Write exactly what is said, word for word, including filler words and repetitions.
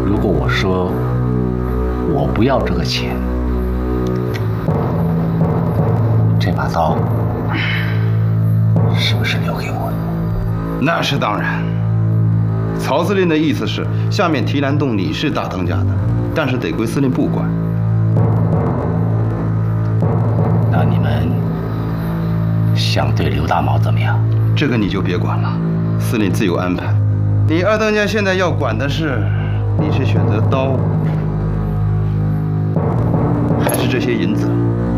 如果我说我不要这个钱，这把刀是不是留给我的？ 那是当然。曹司令的意思是，下面提篮洞你是大当家的，但是得归司令部管。 那你们想对刘大毛怎么样？ 这个你就别管了，司令自有安排。你二当家现在要管的是，你是选择刀，还是这些银子？